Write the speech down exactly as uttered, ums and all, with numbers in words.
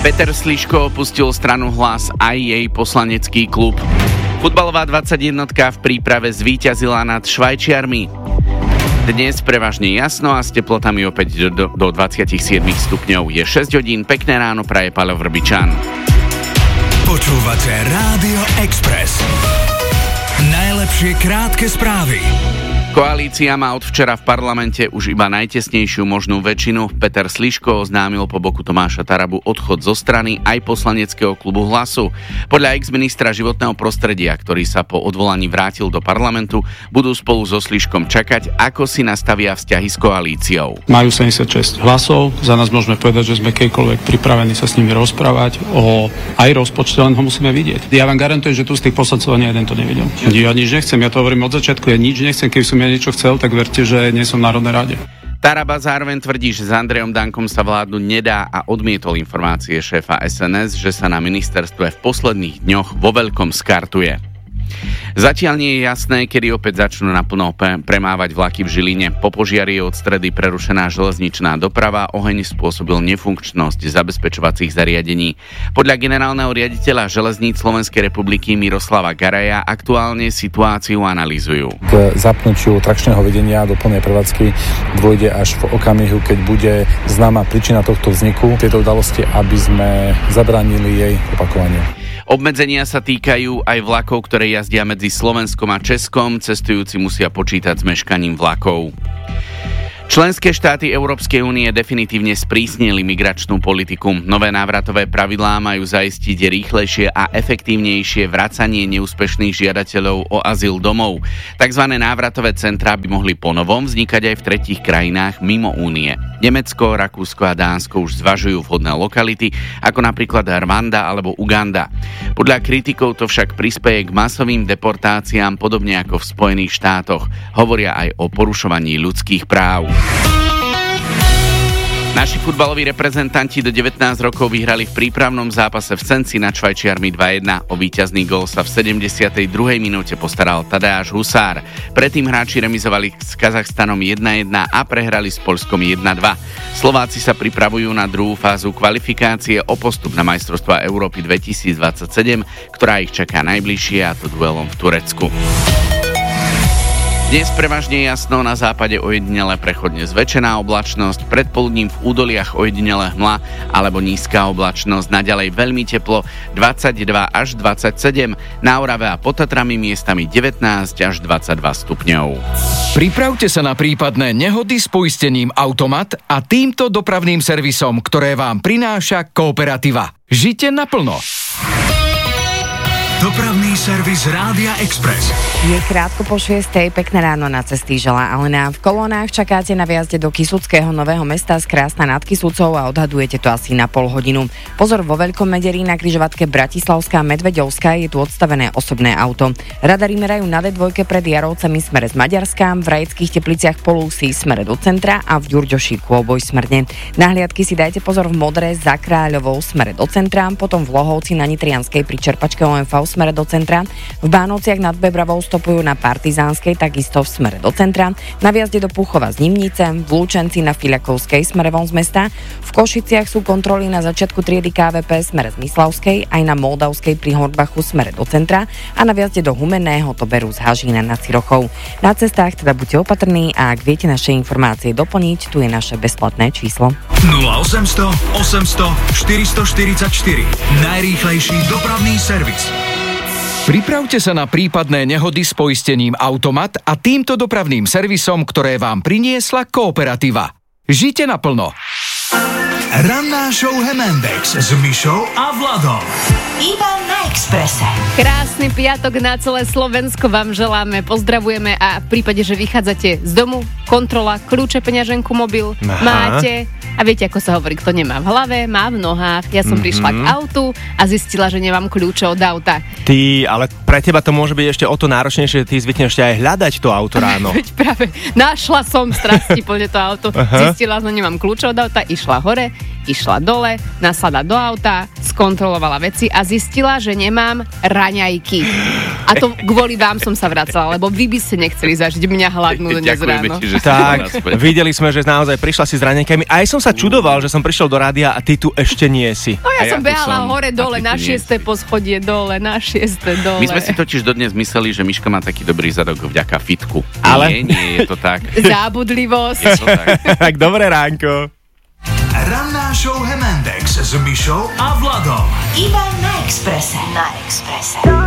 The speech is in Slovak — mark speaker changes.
Speaker 1: Peter Sliško opustil stranu Hlas aj jej poslanecký klub. Futbalová dvadsaťjednotka v príprave zvíťazila nad Švajčiarmi. Dnes prevažne jasno a s teplotami opäť do, do dvadsaťsedem stupňov. Je šesť hodín, pekné ráno praje Paľo Vrbičan.
Speaker 2: Počúvate Rádio Express. Najlepšie krátke správy.
Speaker 1: Koalícia má od včera v parlamente už iba najtesnejšiu možnú väčšinu. Peter Sliško oznámil po boku Tomáša Tarabu odchod zo strany aj poslaneckého klubu Hlasu. Podľa ex-ministra životného prostredia, ktorý sa po odvolaní vrátil do parlamentu, budú spolu so Sliškom čakať, ako si nastavia vzťahy s koalíciou.
Speaker 3: Majú sedemdesiatšesť hlasov, za nás môžeme povedať, že sme kedykoľvek pripravení sa s nimi rozprávať o aj rozpočte, len ho musíme vidieť. Ja vám garantujem, že tu z tých poslancov ani jeden to nevidel. Ja nič nechcem, ja to hovorím od začiatku, ja nič nechcem, keby som ja niečo chcel, tak verte, že nie som v Národnej rade.
Speaker 1: Taraba zároveň tvrdí, že s Andrejom Dankom sa vládnuť nedá a odmietol informácie šéfa es en es, že sa na ministerstve v posledných dňoch vo veľkom skartuje. Zatiaľ nie je jasné, kedy opäť začnú naplno premávať vlaky v Žiline. Po požiari je od stredy prerušená železničná doprava, oheň spôsobil nefunkčnosť zabezpečovacích zariadení. Podľa generálneho riaditeľa železníc Slovenskej republiky Miroslava Garaja aktuálne situáciu analýzujú.
Speaker 4: K zapnutiu trakčného vedenia do plnej prevádzky dôjde až v okamihu, keď bude známa príčina tohto vzniku tejto udalosti, aby sme zabránili jej opakovaniu.
Speaker 1: Obmedzenia sa týkajú aj vlakov, ktoré jazdia medzi Slovenskom a Českom. Cestujúci musia počítať s meškaním vlakov. Členské štáty Európskej únie definitívne sprísnili migračnú politiku. Nové návratové pravidlá majú zaistiť rýchlejšie a efektívnejšie vracanie neúspešných žiadateľov o azyl domov. Takzvané návratové centrá by mohli ponovom vznikať aj v tretích krajinách mimo únie. Nemecko, Rakúsko a Dánsko už zvažujú vhodné lokality, ako napríklad Rwanda alebo Uganda. Podľa kritikov to však prispeje k masovým deportáciám, podobne ako v Spojených štátoch. Hovoria aj o porušovaní ľudských práv. Naši futbaloví reprezentanti do devätnásť rokov vyhrali v prípravnom zápase v Senci nad Švajčiarmi dva jedna. O víťazný gól sa v sedemdesiatej druhej minúte postaral Tadeáš Husár. Predtým hráči remizovali s Kazachstanom jedna jedna a prehrali s Poľskom jedna dva. Slováci sa pripravujú na druhú fázu kvalifikácie o postup na majstrovstvá Európy dvetisícdvadsaťsedem, ktorá ich čaká najbližšie, a to duelom v Turecku. Dnes prevažne jasno, na západe ojedinele prechodne zväčšená oblačnosť, predpoludním v údoliach ojedinele hmla alebo nízka oblačnosť, naďalej veľmi teplo dvadsaťdva až dvadsaťsedem, na Orave a pod Tatrami miestami devätnásť až dvadsaťdva stupňov.
Speaker 2: Pripravte sa na prípadné nehody s poistením Automat a týmto dopravným servisom, ktoré vám prináša Kooperativa. Žite naplno. Dopravný servis Rádia Express.
Speaker 5: Je krátko po šiestej, pekné ráno, na cesty želá Alena. V kolónach čakáte na viazde do Kysuckého Nového Mesta z Krásna nad Kysucou a odhadujete to asi na pol hodinu. Pozor, vo Veľkom Mederi na križovatke Bratislavská Medveďovská je tu odstavené osobné auto. Radari merajú na dé dva pred Jarovcami smere z Maďarska, v Rajeckých Tepliciach Polúsy smere do centra a v Ďurďoši Kôboj smerne. Na hliadky si dajte pozor v Modre za Kráľovou smere do centra, potom v Lohovci na Nitrianskej pri čerpačke ó em vé smere do centra, v Bánovciach nad Bebravou stopujú na Partizánskej takisto v smere do centra, na viazde do Púchova z Nimnice, v Lúčenci na Filiakovskej smere von z mesta, v Košiciach sú kontroly na začiatku triedy ká vé pé smere z Myslavskej, aj na Moldavskej pri Horbachu smere do centra a na viazde do Humenného to berú z Hažína nad Cirochou. Na cestách teda buďte opatrní a ak viete naše informácie doplniť, tu je naše bezplatné číslo.
Speaker 2: nula osemsto osemsto štyristoštyridsaťštyri. Najrýchlejší dopravný servis. Pripravte sa na prípadné nehody s poistením Automat a týmto dopravným servisom, ktoré vám priniesla Kooperativa. Žite naplno. Ranná show Hemendex s Mišou a Vladom.
Speaker 6: Iba na Expresse.
Speaker 7: Krásny piatok na celé Slovensko vám želáme, pozdravujeme a v prípade, že vychádzate z domu, kontrola, kľúče, peňaženku, mobil, Aha. máte. A viete, ako sa hovorí, kto nemá v hlave, má v nohách. Ja som mm-hmm. prišla k autu a zistila, že nemám kľúče od auta.
Speaker 8: Ty, ale pre teba to môže byť ešte o to náročnejšie, že ty zvykneš ešte aj hľadať to auto ráno.
Speaker 7: Veď práve, našla som strasti plne to auto,
Speaker 8: Aha.
Speaker 7: zistila, že nemám kľúče od auta, išla hore, išla dole, nasadla do auta, skontrolovala veci a zistila, že nemám raňajky. A to kvôli vám som sa vracala, lebo vy by ste nechceli zažiť mňa hladnú dnes ráno.
Speaker 1: Ti, že
Speaker 8: tak, videli sme, že naozaj prišla si s raňajkami. Aj som sa čudoval, že som prišiel do rádia a ty tu ešte nie si.
Speaker 7: No ja
Speaker 1: A
Speaker 7: som
Speaker 1: ja
Speaker 7: behala
Speaker 1: som,
Speaker 7: hore, dole, na šiesté poschodie, dole, na šiesté, dole.
Speaker 1: My sme si totiž dodnes mysleli, že Miška má taký dobrý zadok vďaka fitku.
Speaker 8: Ale?
Speaker 1: Nie, nie, je to tak.
Speaker 7: Zábudlivosť.
Speaker 1: Je to tak.
Speaker 8: Tak dobré ránko.
Speaker 2: Ranná show Hemendex s Mišou a Vladom.
Speaker 6: Iba na Expresse. Na Expresse.